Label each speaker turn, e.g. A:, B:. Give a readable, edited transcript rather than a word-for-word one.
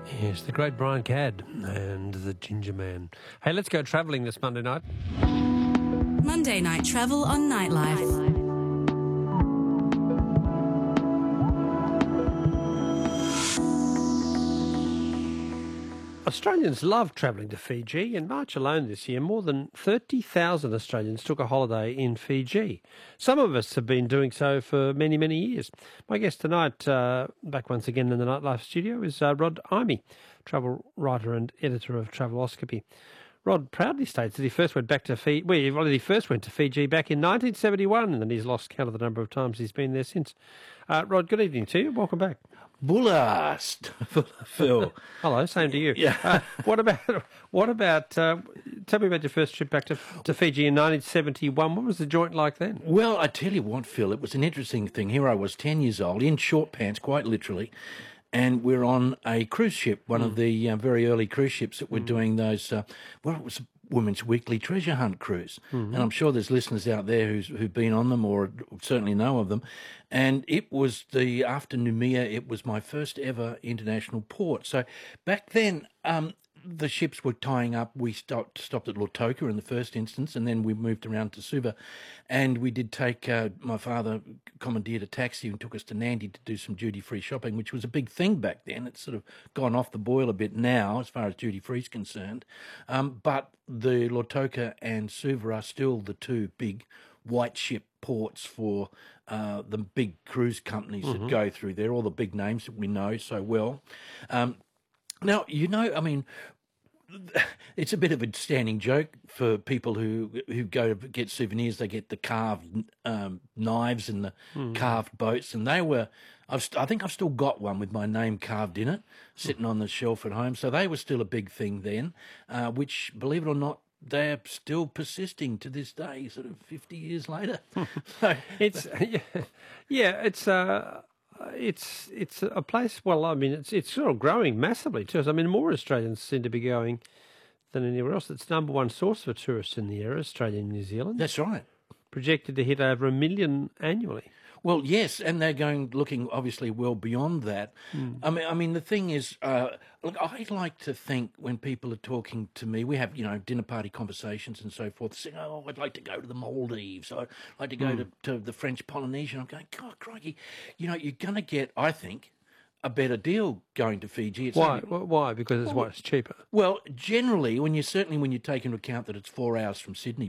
A: Yes, the great Brian Cadd and the Ginger Man. Hey, let's go travelling this Monday night.
B: Monday Night Travel on Nightlife.
A: Australians love travelling to Fiji. In March alone this year, more than 30,000 Australians took a holiday in Fiji. Some of us have been doing so for many, many years. My guest tonight, back once again in the Nightlife studio, is Rod Imey, travel writer and editor of Traveloscopy. Rod proudly states that he first went back to Fiji. Well, he first went to Fiji back in 1971, and he's lost count of the number of times he's been there since. Rod, good evening to you. Welcome back.
C: Bullast, Phil.
A: Hello, same to you.
C: Yeah.
A: What about? Tell me about your first trip back to Fiji in 1971. What was the joint like then?
C: Well, I tell you what, Phil, it was an interesting thing. Here I was, 10 years old, in short pants, quite literally, and we're on a cruise ship, one of the very early cruise ships that were doing those, it was a Women's Weekly Treasure Hunt cruise. And I'm sure there's listeners out there who've been on them or certainly know of them. And it was after Noumea, it was my first ever international port. So back then, the ships were tying up. We stopped at Lautoka in the first instance, and then we moved around to Suva. And we did take, my father commandeered a taxi and took us to Nandi to do some duty-free shopping, which was a big thing back then. It's sort of gone off the boil a bit now as far as duty-free is concerned. But the Lautoka and Suva are still the two big white ship ports for the big cruise companies that go through there, all the big names that we know so well. Now, I mean, it's a bit of a standing joke for people who go to get souvenirs. They get the carved knives and the carved boats, and they were. I think I've still got one with my name carved in it, sitting on the shelf at home. So they were still a big thing then, which, believe it or not, they're still persisting to this day, sort of 50 years later. So,
A: It's a place. Well, I mean, it's sort of growing massively too. I mean, more Australians seem to be going than anywhere else. It's number one source for tourists in the area, Australia and New Zealand.
C: that's right.
A: Projected to hit over 1 million annually.
C: Well, yes, and they're looking obviously well beyond that. I mean, the thing is, look, I like to think when people are talking to me, we have, dinner party conversations and so forth, saying, oh, I'd like to go to the Maldives, I'd like to go to the French Polynesia. I'm going, God, crikey, you're going to get, I think, a better deal going to Fiji.
A: Why? Why? Because it's cheaper.
C: Well, generally, when you take into account that it's 4 hours from Sydney